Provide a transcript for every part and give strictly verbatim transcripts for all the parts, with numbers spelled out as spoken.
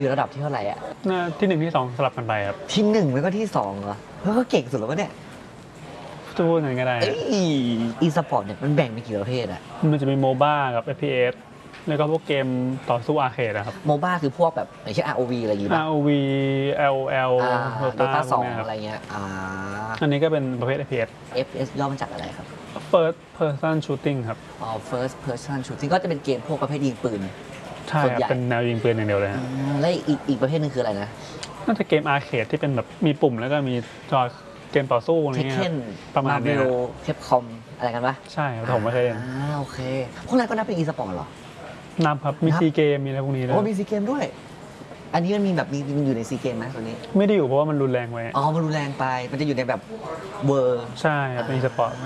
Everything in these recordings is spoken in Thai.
อยู่ระดับที่เท่าไหร่อ่ะที่หนึ่งที่สองสลับกันไปครับที่หนึ่งแล้วก็ที่สองเหรอแล้วก็เก่งสุดแล้ววะเนี่ยจะพูดยังไงก็ได้อีสปอร์ตเนี่ยมันแบ่งเป็นกี่ประเภทอ่ะมันจะมีโมบ้ากับ เอฟ พี เอส แล้วก็พวกเกมต่อสู้อาร์เคดนะครับโมบ้าคือพวกแบบอย่างเช่น อาร์ โอ วี อะไรอย่างงี้ป่ะอาร์ โอ วี แอล แอล Dota สองอะไรเงี้ยอ่าอันนี้ก็เป็นประเภท เอฟ พี เอสเอฟ พี เอส ย่อมาจากอะไรครับ First Person Shooting ครับอ๋อ First Person Shooting ก็จะเป็นเกมพวกประเภทยิงปืนใช่ครับเป็นแนวยิงปืนอย่างเดียวเลยฮะแล้วอีกอีกประเภทนึงคืออะไรนะน่าจะเกมอาร์เคดที่เป็นแบบมีปุ่มแล้วก็มีจอเกมต่อสู้อะไรเงี้ยประมาณนี้เทปคอมอะไรกันปะใช่ผมไม่เคยเล่นอ่าโอเคพวกนั้นก็นับเป็นอีสปอร์ตเหรอนับครับมีซีเกมมีอะไรพวกนี้ด้วยโอ้มีซีเกมด้วยอันนี้มันมีแบบมีมันอยู่ในซีเกมไหมตัวนี้ไม่ได้อยู่เพราะว่ามันรุนแรงไว้อ๋อมันรุนแรงไปมันจะอยู่ในแบบเวอร์ใช่ครับเป็นอีสปอร์ต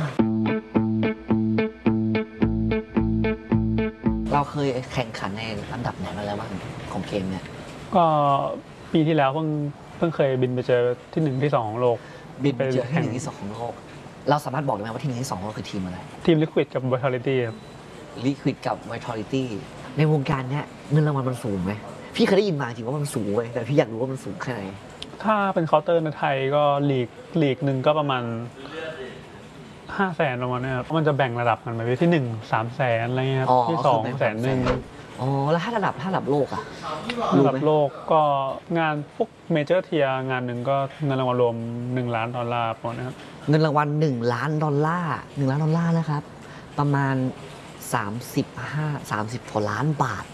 เราเคยแข่งขันในลำดับไหนมาแล้วบ้างของเกมเนี่ยก็ปีที่แล้วเพิ่งเพิ่งเคยบินไปเจอที่หนึ่งที่สองของโลกบินไปเจอที่หนึ่งที่สองของโลกเราสามารถบอกได้ไหมว่าที่หนึ่งที่สองของโลกคือทีมอะไรทีม Liquid กับ Vitality ครับ Liquid กับ Vitality ในวงการเนี้ยเงินรางวัลมันสูงไหมพี่เคยได้ยินมาจริงว่ามันสูงเลยแต่พี่อยากรู้ว่ามันสูงแค่ไหนถ้าเป็นเคาน์เตอร์ในไทยก็ลีกลีกหนึ่งก็ประมาณห้าแสนประมาณนี้ครับมันจะแบ่งระดับกันไปที่หนึ่งสามแสนอะไรเงี้ยที่สองแสนหนึ่งอ๋อแล้วถ้าระดับถ้าระดับโลกอะระดับโลกก็งานพวกเมเจอร์เทียงานหนึ่งก็เงินรางวัลรวมหนึ่งล้านดอลลาร์ประมาณนี้ครับเงินรางวัลหนึ่งล้านดอลลาร์หนึ่งล้านดอลลาร์นะครับประมาณสามสิบห้า สามสิบกว่าล้านบาท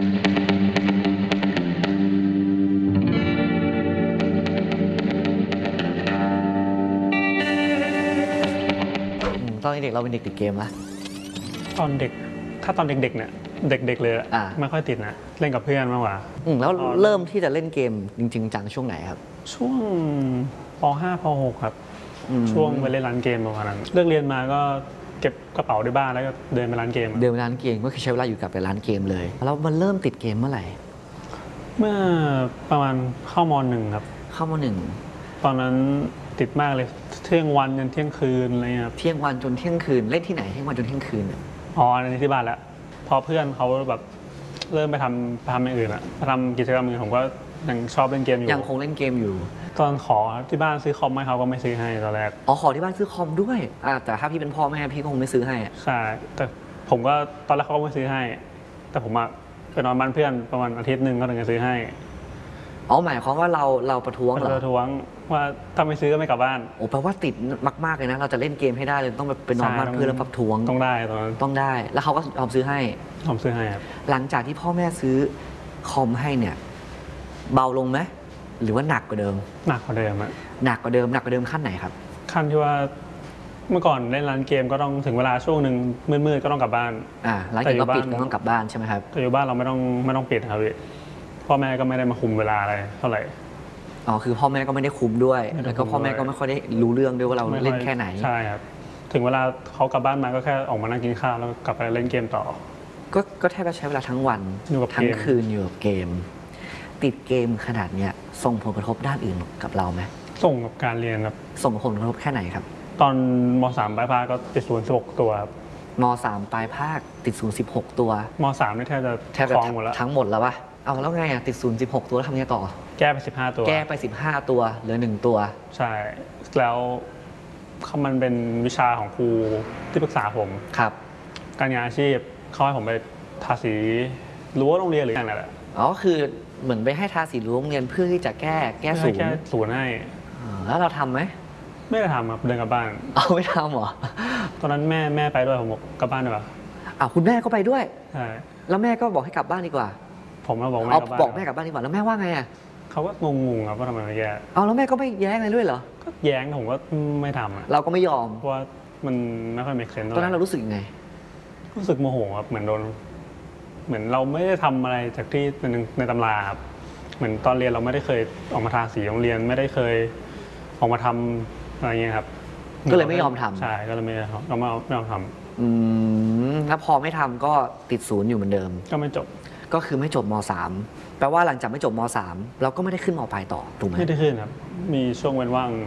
ตอนเด็กเราเป็นเด็กติดเกมไหมตอนเด็กถ้าตอนเด็กๆเนี่ยเด็กๆเลยไม่ค่อยติดนะเล่นกับเพื่อนมากกว่าแล้วเริ่มที่จะเล่นเกมจริงๆจังช่วงไหนครับช่วงป ห้า ป หกครับช่วงไปเล่นร้านเกมประมาณนั้นเลิกเรียนมาก็เก็บกระเป๋าที่บ้านแล้วก็เดินไปร้านเกมเดินไปร้านเกมก็คือใช้เวลาอยู่กับไปร้านเกมเลยแล้วมันเริ่มติดเกมเมื่อไหร่เมื่อประมาณเข้ามหนึ่งครับเข้ามหนึ่งตอนนั้นติดมากเลยเที่ยงวันจนเที่ยงคืนอะไรครับเที่ยงวันจนเที่ยงคืนเล่นที่ไหนเที่ยงวันจนเที่ยงคืนอ๋ออันนี้ที่บ้านแล้วพอเพื่อนเขาแบบเริ่มไปทำไปทำอย่างอื่นอะไปทำกิจกรรมอื่นผมก็ยังชอบเล่นเกมอยู่ยังคงเล่นเกมอยู่ตอนขอที่บ้านซื้อคอมให้เขาก็ไม่ซื้อให้ตอนแรกอ๋อขอที่บ้านซื้อคอมด้วยอ่าแต่ถ้าพี่เป็นพ่อแม่พี่คงไม่ซื้อให้ใช่แต่ผมก็ตอนแรกเขาก็ไม่ซื้อให้แต่ผมอะไปนอนบ้านเพื่อนประมาณอาทิตย์หนึ่งก็ถึงจะซื้อให้อ๋อหมายความว่าเราเราประท้วงเหรอประท้วงว่าถ้าไม่ซื้อก็ไม่กลับบ้านโอ้แปลว่าติดมากๆเลยนะเราจะเล่นเกมให้ได้เลยต้องไปนอนบ้านเพื่อนแล้วประท้วงต้องได้ตอนนั้นต้องได้แล้วเขาก็ยอมซื้อให้ยอมซื้อให้ครับหลังจากที่พ่อแม่ซื้อคอมให้เนี่ยเบาลงไหมหรือว่าหนักกว่าเดิมหนักกว่าเดิมอะหนักกว่าเดิมหนักกว่าเดิมขั้นไหนครับขั้นที่ว่าเมื่อก่อนเล่นร้านเกมก็ต้องถึงเวลาช่วงหนึ่งมืดๆก็ต้องกลับบ้านอ่าร้านเกมก็ปิดต้องกลับบ้านใช่ไหมครับแต่อยู่บ้านเราไม่ต้องไม่ต้องปิดครับพี่พ่อแม่ก็ไม่ได้มาคุมเวลาอะไรเท่าไหร่อ๋อคือพ่อแม่ก็ไม่ได้คุมด้วยแล้วก็พ่อแม่ก็ไม่ค่อยได้รู้เรื่องด้วยว่าเราเล่นแค่ไหนใช่ครับถึงเวลาเขากลับบ้านมาก็แค่ออกมานั่งกินข้าวแล้วกลับไปเล่นเกมต่อก็ก็แทบจะใช้เวลาทั้งวันทั้งคืนอยู่กับเกมติดเกมขนาดเนี้ยส่งผลกระทบด้านอื่นกับเราไหมส่งกับการเรียนครับส่งผลกระทบแค่ไหนครับตอนม.สาม ปลายภาคก็ติดศูนย์สิบหกตัวครับม.สาม ปลายภาคติดศูนย์สิบหกตัวม.สามนี่แทบจะแทบจะหมดแล้วทั้งหมดแล้วปะเอาแล้วไงอ่ะติดศูนย์สิบหกตัวแล้วทำยังไงต่อแก้ไปสิบห้าตัวแก้ไปสิบห้าตัวเหลือหนึ่งตัวใช่แล้วมันเป็นวิชาของครูที่ปรึกษาผมครับการงานอาชีพเขาให้ผมไปทาสีรั้วโรงเรียนหรืออย่างไรแหละอ๋อคือเหมือนไปให้ทาสีรั้วโรงเรียนเพื่อที่จะแก้แก้ศูนย์แก้ศูนย์ให้แล้วเราทำไหมไม่ได้ทำครับเดินกลับบ้านเอาไม่ทำเหรอตอนนั้นแม่แม่ไปด้วยผมบอกกลับบ้านดีกว่าอ้าวคุณแม่ก็ไปด้วยใช่แล้วแม่ก็บอกให้กลับบ้านดีกว่าผมมาบอกแม่เอาบอกแม่กลับบ้านดีกว่าแล้วแม่ว่าไงอ่ะเขาก็งงๆครับว่าทำไมไม่แก้เอาแล้วแม่ก็ไม่แย้งเลยด้วยเหรอก็แย้งผมก็ไม่ทำอ่ะเราก็ไม่ยอมเพราะว่ามันไม่ค่อยมีเซนส์ตอนนั้นเรารู้สึกยังไงรู้สึกโมโหครับเหมือนโดนเหมือนเราไม่ได้ทำอะไรจากที่ในในตำราครับเหมือนตอนเรียนเราไม่ได้เคยออกมาทาสีโรงเรียนไม่ได้เคยออกมาทำอะไรเงี้ยครับก็เลยไม่ยอมทำใช่ก็เลยไม่ยอมเราไม่ไม่ยอมทำอืมแล้วพอไม่ทำก็ติดศูนย์อยู่เหมือนเดิมก็ไม่จบก็คือไม่จบม.สาม แปลว่าหลังจากไม่จบม.สาม เราก็ไม่ได้ขึ้นม.ปลายต่อถูกไหมไม่ได้ขึ้นครับมีช่วงเว้นว่าง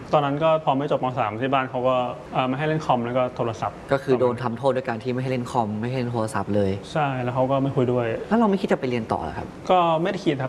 ตอนนั้นก็พอไม่จบม .สาม ที่บ้านเขาก็ไม่ให้เล่นคอมแล้วก็โทรศัพท์ก็คือโดนทำโทษด้วยการที่ไม่ให้เล่นคอมไม่ให้เล่นโทรศัพท์เลยใช่แล้วเขาก็ไม่คุยด้วยแล้วเราไม่คิดจะไปเรียนต่อเหรอครับก็ไม่ได้คิดครับ